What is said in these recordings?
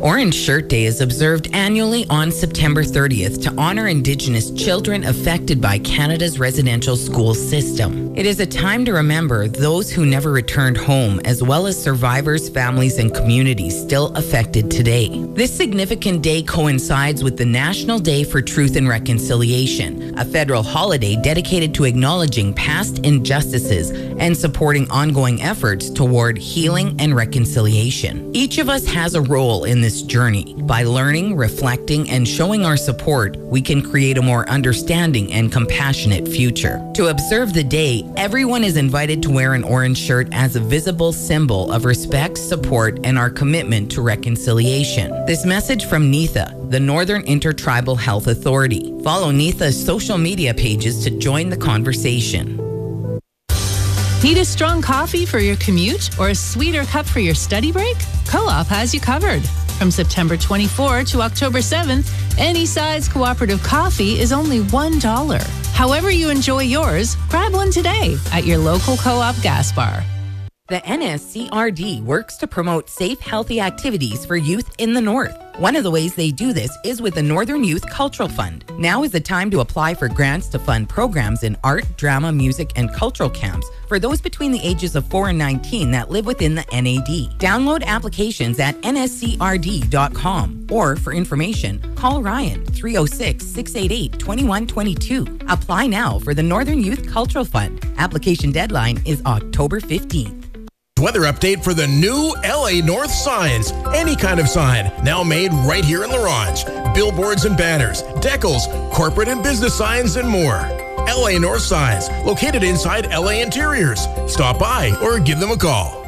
Orange Shirt Day is observed annually on September 30th to honor Indigenous children affected by Canada's residential school system. It is a time to remember those who never returned home, as well as survivors, families, and communities still affected today. This significant day coincides with the National Day for Truth and Reconciliation, a federal holiday dedicated to acknowledging past injustices and supporting ongoing efforts toward healing and reconciliation. Each of us has a role in this journey. By learning, reflecting, and showing our support, we can create a more understanding and compassionate future. To observe the day, everyone is invited to wear an orange shirt as a visible symbol of respect, support, and our commitment to reconciliation. This message from NITHA, the Northern Intertribal Health Authority. Follow NITHA's social media pages to join the conversation. Need a strong coffee for your commute or a sweeter cup for your study break? Co-op has you covered. From September 24 to October 7th, any size cooperative coffee is only $1. However you enjoy yours, grab one today at your local co-op gas bar. The NSCRD works to promote safe, healthy activities for youth in the North. One of the ways they do this is with the Northern Youth Cultural Fund. Now is the time to apply for grants to fund programs in art, drama, music, and cultural camps for those between the ages of 4 and 19 that live within the NAD. Download applications at nscrd.com, or for information, call Ryan 306-688-2122. Apply now for the Northern Youth Cultural Fund. Application deadline is October 15th. Weather update for the new LA North signs. Any kind of sign, now made right here in La Ronge. Billboards and banners, decals, corporate and business signs, and more. LA North signs, located inside LA Interiors. Stop by or give them a call.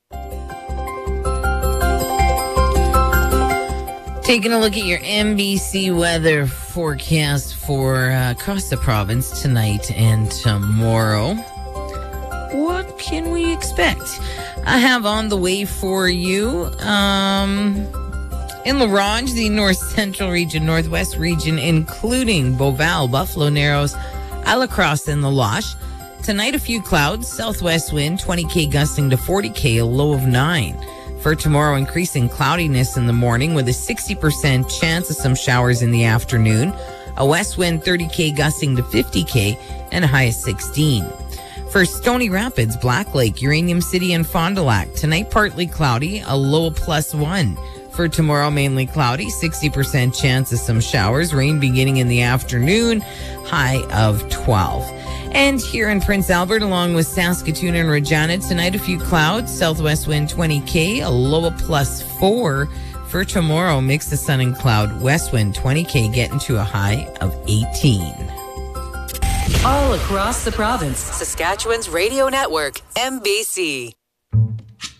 Taking a look at your NBC weather forecast for across the province tonight and tomorrow. What can we expect? I have on the way for you in La Ronge, the North Central region, Northwest region, including Beauval, Buffalo Narrows, Alacrosse, and the Loche. Tonight, a few clouds, southwest wind, 20 gusting to 40 a low of 9. For tomorrow, increasing cloudiness in the morning with a 60% chance of some showers in the afternoon. A west wind, 30 gusting to 50 and a high of 16. For Stony Rapids, Black Lake, Uranium City, and Fond du Lac, tonight partly cloudy, a low of +1. For tomorrow, mainly cloudy, 60% chance of some showers, rain beginning in the afternoon, high of 12. And here in Prince Albert, along with Saskatoon and Regina, tonight a few clouds, southwest wind 20 a low of +4. For tomorrow, mix of sun and cloud, west wind 20 getting to a high of 18. All across the province, Saskatchewan's radio network, MBC.